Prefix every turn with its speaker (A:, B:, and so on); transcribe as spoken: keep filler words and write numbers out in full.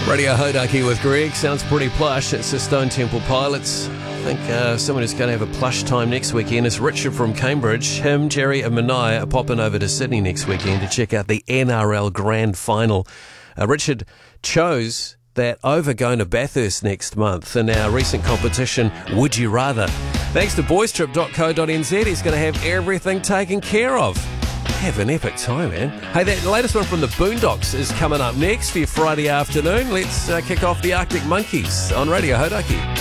A: Radio Hodaki with Greg. Sounds pretty plush. It's the Stone Temple Pilots. I think uh, someone who's going to have a plush time next weekend is Richard from Cambridge. Him, Jerry and Manai are popping over to Sydney next weekend to check out the N R L Grand Final. Uh, Richard chose that over going to Bathurst next month in our recent competition, Would You Rather. Thanks to boys trip dot co dot n z, he's going to have everything taken care of. Have an epic time, man. Hey, that latest one from the Boondocks is coming up next for your Friday afternoon. Let's uh, kick off the Arctic Monkeys on Radio Hodaki.